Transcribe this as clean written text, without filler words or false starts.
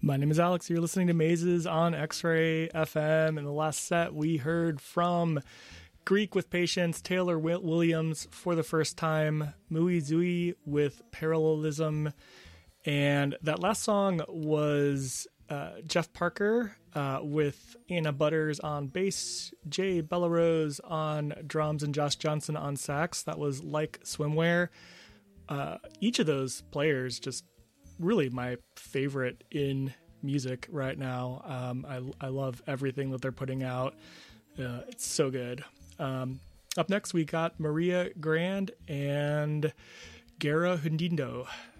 My name is Alex. You're listening to Mazes on X-Ray FM. In the last set, we heard from Greek with Patience, Taylor Williams for the first time, Mui Zui with Parallelism, and that last song was Jeff Parker with Anna Butters on bass, Jay Bellarose on drums, and Josh Johnson on sax. That was Like Swimwear. Each of those players just really my favorite in music right now. I love everything that they're putting out. It's so good. Up next, we got Maria Grand and Guerra Hundindo.